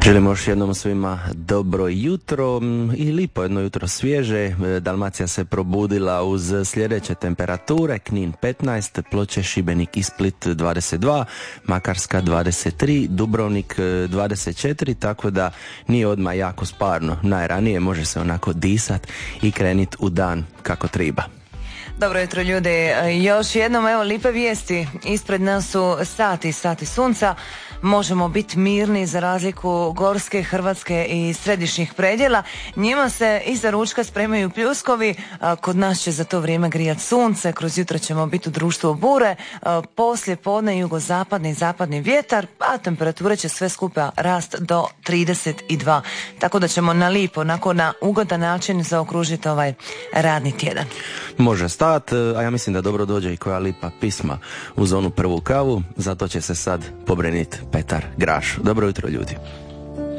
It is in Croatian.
Želimo još jednom svima dobro jutro i lipo jedno jutro svježe. Dalmacija se probudila uz sljedeće temperature: Knin 15, Ploče, Šibenik i Split 22, Makarska 23, Dubrovnik 24, tako da nije odmah jako sparno. Najranije može se onako disat i krenit u dan kako treba. Dobro jutro ljudi, još jednom evo lipe vijesti, ispred nas su sati sunca, možemo biti mirni za razliku Gorske, Hrvatske i središnjih predjela. Njima se iza ručka spremaju pljuskovi, kod nas će za to vrijeme grijat sunce, kroz jutro ćemo biti u društvu bure, poslije podne jugozapadni i zapadni vjetar, a temperature će sve skupa rast do 32, tako da ćemo na lipo, onako na ugodan način zaokružiti ovaj radni tjedan. Može stat, a ja mislim da dobro dođe i koja lipa pisma uz onu prvu kavu, zato će se sad pobrenit Petar Graš. Dobro jutro ljudi.